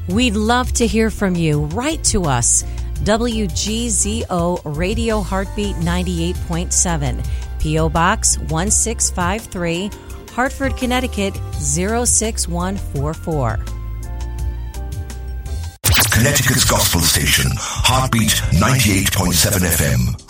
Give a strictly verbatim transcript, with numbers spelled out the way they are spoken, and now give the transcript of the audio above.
We'd love to hear from you. Write to us. W G Z O Radio Heartbeat ninety-eight point seven, P O Box one six five three, Hartford, Connecticut zero six one four four. Connecticut's Gospel Station, Heartbeat ninety-eight point seven F M.